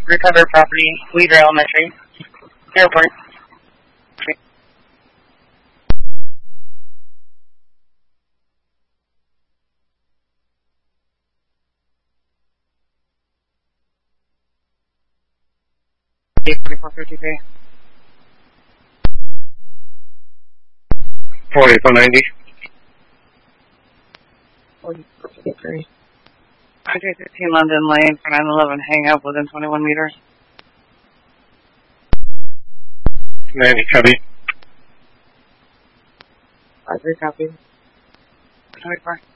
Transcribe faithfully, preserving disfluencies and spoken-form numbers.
recover property, Weeder Elementary, airport. forty-four fifty-three. forty-four ninety. forty-four fifty-three. three fifteen London Lane for nine eleven, hang up within twenty-one meters. ninety, copy. five three copy. twenty-four.